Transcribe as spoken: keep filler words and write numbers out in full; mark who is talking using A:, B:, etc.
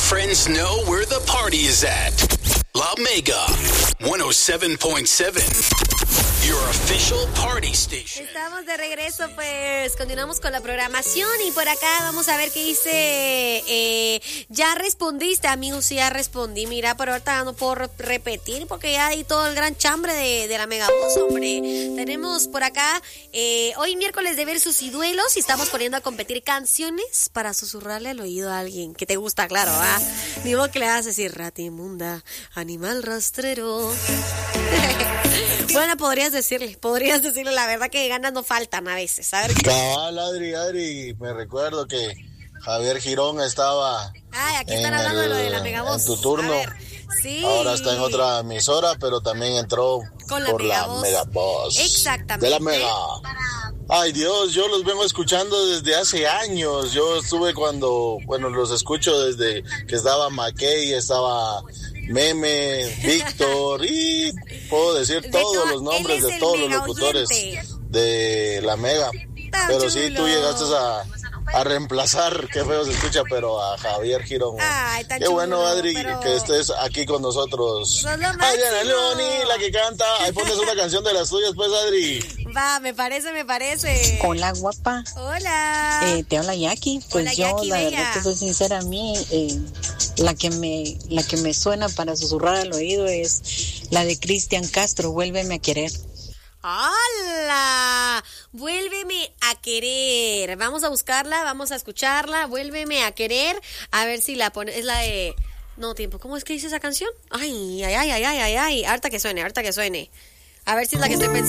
A: friends know where the party is at. La Mega one oh seven point seven. Your official party station.
B: Estamos de regreso, pues continuamos con la programación y por acá vamos a ver qué dice. Eh, ya respondiste, amigos, sí, ya respondí. Mira, pero ahorita no puedo re- repetir porque ya di todo el gran chambre de, de la Megavoz, hombre. Tenemos por acá eh, hoy miércoles de versus y duelos y estamos poniendo a competir canciones para susurrarle al oído a alguien que te gusta, claro, ¿ah? Ni vos que le vas a decir rata inmunda, animal rastrero. Bueno, podrías decirle, podrías decirle, la verdad que ganas no faltan a veces, a ver.
C: Cabal, Adri, Adri, me recuerdo que Javier Girón estaba
B: Ay, aquí
C: en,
B: están hablando
C: el,
B: de lo de la Megavoz.
C: en tu turno.
B: A ver, sí.
C: Ahora está en otra emisora, pero también entró
B: Con la
C: por
B: Megavoz.
C: la Megavoz.
B: Exactamente.
C: De la Mega. Ay, Dios, yo los vengo escuchando desde hace años. Yo estuve cuando, bueno, los escucho desde que estaba Mackey, estaba Meme, Víctor y puedo decir
B: De
C: todos
B: to-
C: los nombres
B: él es
C: de
B: el
C: todos los
B: mega
C: locutores
B: oyente.
C: de la Mega.
B: Tan
C: Pero sí,
B: chulo.
C: tú llegaste a, a reemplazar, qué feo se escucha, pero a Javier Girón.
B: Ay, tan
C: Qué bueno,
B: chulo,
C: Adri,
B: pero-
C: que estés aquí con nosotros.
B: Sos lo
C: Adriana
B: máximo.
C: Leoni, la que canta. Ahí pones una canción de las tuyas, pues, Adri.
B: Va, me parece, me parece.
D: Hola, guapa.
B: Hola.
D: Eh, te habla Jackie. Pues
B: Hola,
D: yo,
B: Jackie,
D: la
B: bella.
D: verdad, que soy sincera, a mí, eh, la que me la que me suena para susurrar al oído es la de Cristian Castro, Vuélveme a querer.
B: ¡Hala! Vuélveme a querer. Vamos a buscarla, vamos a escucharla. Vuélveme a querer. A ver si la pone. Es la de. No, tiempo. ¿Cómo es que dice esa canción? Ay, ay, ay, ay, ay, ay, ay. Ahorita que suene, ahorita que suene. A ver si es la que estoy pensando.